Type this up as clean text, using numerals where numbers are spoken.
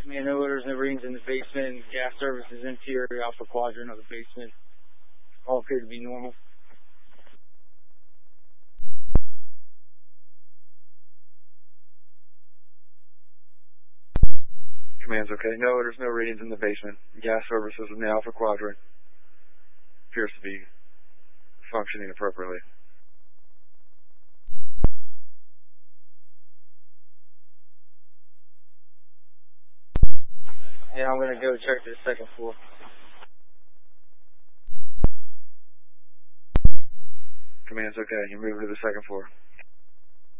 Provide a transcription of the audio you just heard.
Man, no odors, no readings in the basement. Gas services interior alpha quadrant of the basement. All appear to be normal. Command's okay. No odors, no readings in the basement. Gas services in the alpha quadrant appears to be functioning appropriately. Yeah, I'm going to go check the second floor. Command's okay. You're moving to the second floor.